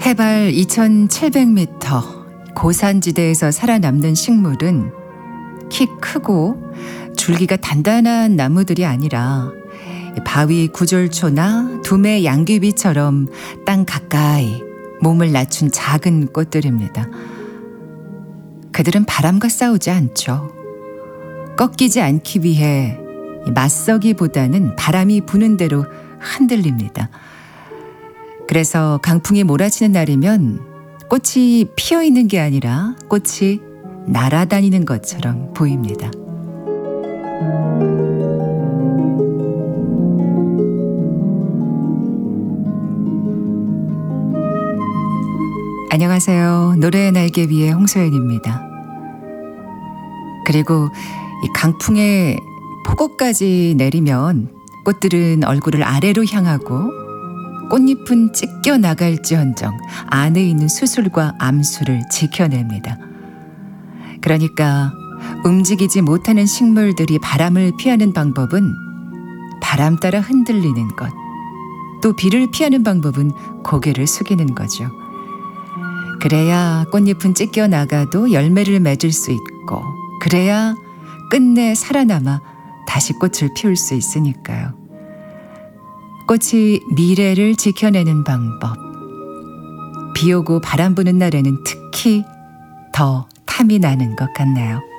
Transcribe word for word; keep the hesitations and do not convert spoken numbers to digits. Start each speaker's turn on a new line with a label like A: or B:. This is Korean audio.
A: 해발 이천칠백 미터 고산지대에서 살아남는 식물은 키 크고 줄기가 단단한 나무들이 아니라 바위 구절초나 두매 양귀비처럼 땅 가까이 몸을 낮춘 작은 꽃들입니다. 그들은 바람과 싸우지 않죠. 꺾이지 않기 위해 맞서기보다는 바람이 부는 대로 흔들립니다. 그래서 강풍이 몰아치는 날이면 꽃이 피어 있는 게 아니라 꽃이 날아다니는 것처럼 보입니다. 안녕하세요. 노래의 날개 위의 홍소연입니다. 그리고 이 강풍에 폭우까지 내리면 꽃들은 얼굴을 아래로 향하고 꽃잎은 찢겨 나갈지언정 안에 있는 수술과 암수를 지켜냅니다. 그러니까 움직이지 못하는 식물들이 바람을 피하는 방법은 바람 따라 흔들리는 것, 또 비를 피하는 방법은 고개를 숙이는 거죠. 그래야 꽃잎은 찢겨 나가도 열매를 맺을 수 있고, 그래야 끝내 살아남아 다시 꽃을 피울 수 있으니까요. 꽃이 미래를 지켜내는 방법. 비 오고 바람 부는 날에는 특히 더 탐이 나는 것 같네요.